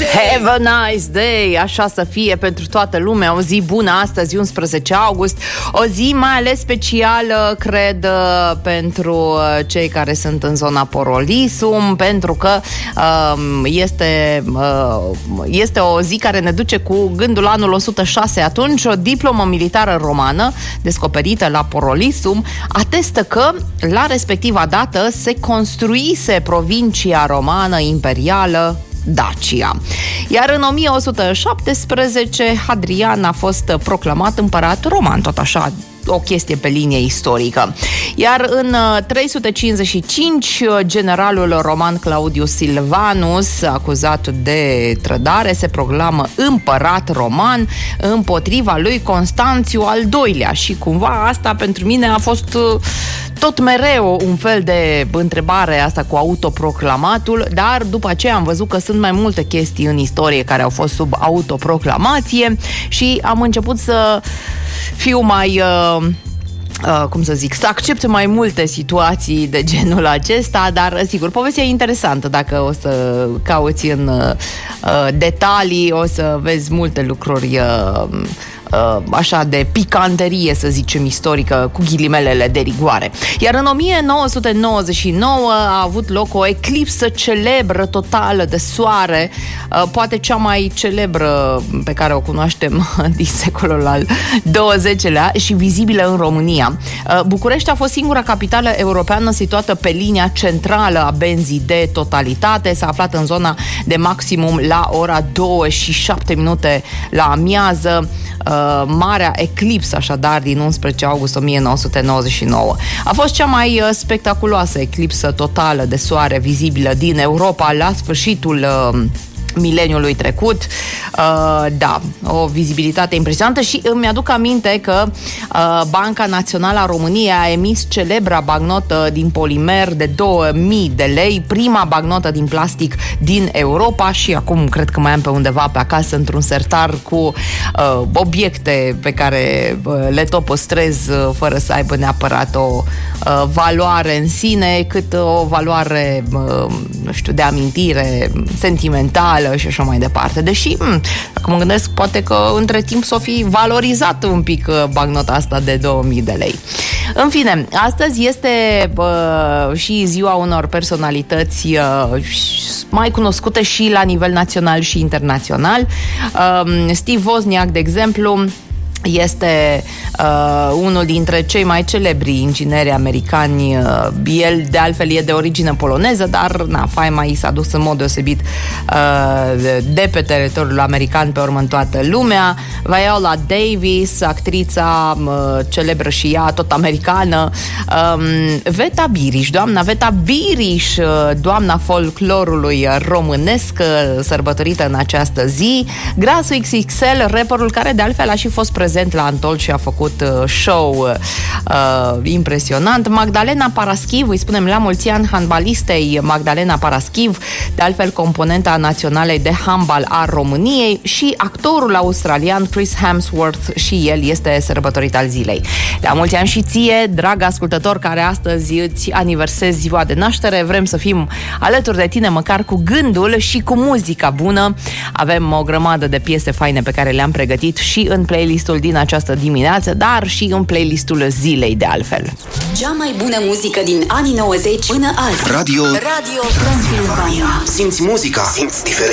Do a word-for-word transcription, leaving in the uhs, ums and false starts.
Have a nice day, așa să fie pentru toată lumea. O zi bună astăzi, unsprezece august. O zi mai ales specială, cred, pentru cei care sunt în zona Porolisum, pentru că um, este, uh, este o zi care ne duce cu gândul anul o sută șase. Atunci, o diplomă militară romană descoperită la Porolisum atestă că la respectiva dată se construise provincia romană imperială Dacia. Iar în o mie o sută șaptesprezece Hadrian a fost proclamat împărat roman, tot așa, o chestie pe linie istorică. Iar în trei sute cincizeci și cinci, generalul roman Claudius Silvanus, acuzat de trădare, se proclamă împărat roman împotriva lui Constanțiu al doilea. Și cumva asta pentru mine a fost tot mereu un fel de întrebare asta cu autoproclamatul, dar după aceea am văzut că sunt mai multe chestii în istorie care au fost sub autoproclamație și am început să fiu mai... Uh, Uh, cum să zic, să accepte mai multe situații de genul acesta, dar sigur, povestea e interesantă. Dacă o să cauți în uh, detalii, o să vezi multe lucruri uh, uh, așa de picanterie, să zicem, istorică, cu ghilimelele de rigoare. Iar în o mie nouă sute nouăzeci și nouă a avut loc o eclipsă celebră totală de soare, uh, poate cea mai celebră pe care o cunoaștem din secolul al douăzecelea și vizibilă în România. București a fost singura capitală europeană situată pe linia centrală a benzii de totalitate. S-a aflat în zona de maximum la ora două și șapte minute la amiază. Marea eclipsă, așadar, din unsprezece august o mie nouă sute nouăzeci și nouă. A fost cea mai spectaculoasă eclipsă totală de soare vizibilă din Europa la sfârșitul mileniului trecut. Uh, da, o vizibilitate impresionantă și îmi aduc aminte că uh, Banca Națională a României a emis celebra bagnotă din polimer de două mii de lei, prima bagnotă din plastic din Europa și acum cred că mai am pe undeva pe acasă într-un sertar cu uh, obiecte pe care uh, le tot păstrez uh, fără să aibă neapărat o uh, valoare în sine, cât o valoare, uh, nu știu, de amintire sentimentală și așa mai departe. Deși, m- dacă mă gândesc, poate că între timp s-o fi valorizat un pic bagnota asta de două mii de lei. În fine, astăzi este bă, și ziua unor personalități uh, mai cunoscute și la nivel național și internațional. Uh, Steve Wozniak, de exemplu, este uh, unul dintre cei mai celebri ingineri americani. Uh, el, de altfel, e de origine poloneză, dar na, faima i s-a dus în mod deosebit uh, de pe teritoriul american pe urmă în toată lumea. Viola Davis, actrița uh, celebră și ea, tot americană. Um, Veta Biriș, doamna Veta Biriș, uh, doamna folclorului românesc, uh, sărbătorită în această zi. Grasu X X L, rapperul care de altfel a și fost prezent la Antol și a făcut uh, show uh, impresionant. Magdalena Paraschiv, îi spunem la mulți ani handbalistei Magdalena Paraschiv, de altfel componenta naționalei de handbal a României, și actorul australian Chris Hemsworth, și el este sărbătorit al zilei. La mulți ani și ție, drag ascultător, care astăzi îți aniversezi ziua de naștere. Vrem să fim alături de tine măcar cu gândul și cu muzica bună. Avem o grămadă de piese faine pe care le-am pregătit și în playlistul din această dimineață, dar și în playlistul zilei, de altfel. Cea mai bună muzică din anii nouăzeci până azi. Radio Radio Transilvania. Simți muzica, simți diferența.